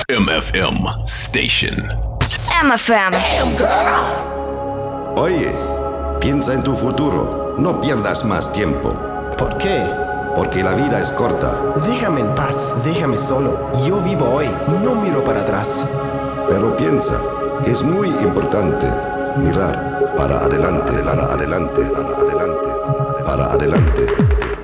MFM Station. MFM. Oye, piensa en tu futuro. No pierdas más tiempo. ¿Por qué? Porque la vida es corta. Déjame en paz, déjame solo. Yo vivo hoy, no miro para atrás. Pero piensa que es muy importante mirar para adelante, para adelante, para adelante, para adelante.